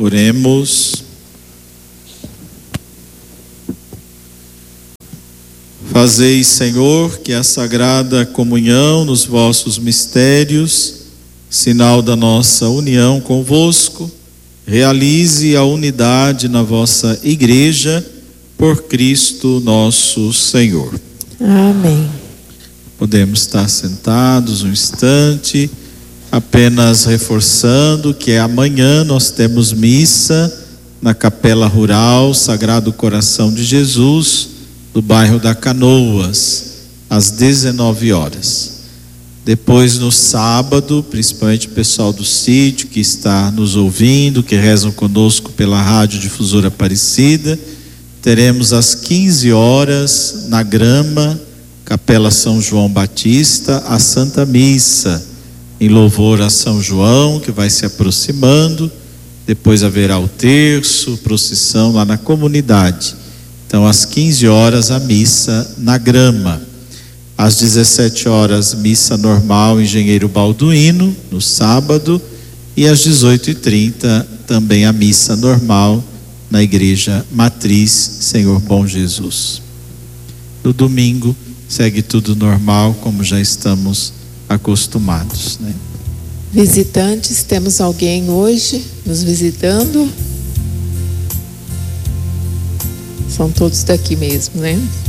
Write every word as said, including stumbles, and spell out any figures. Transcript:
Oremos. Fazei, Senhor, que a sagrada comunhão nos vossos mistérios, sinal da nossa união convosco, realize a unidade na vossa igreja, por Cristo nosso Senhor. Amém. Podemos estar sentados um instante, apenas reforçando que amanhã nós temos missa na Capela Rural Sagrado Coração de Jesus, do bairro da Canoas, às dezenove horas. Depois, no sábado, principalmente o pessoal do sítio que está nos ouvindo, que rezam conosco pela Rádio Difusora Aparecida, teremos às quinze horas, na Grama, Capela São João Batista, a Santa Missa, em louvor a São João, que vai se aproximando. Depois haverá o terço, procissão lá na comunidade. Então, às quinze horas, a missa na Grama. Às dezessete horas, missa normal, Engenheiro Balduino, no sábado. E às dezoito e trinta, também a missa normal, na Igreja Matriz Senhor Bom Jesus. No domingo, segue tudo normal, como já estamos acostumados, né? Visitantes, temos alguém hoje nos visitando? São todos daqui mesmo, né?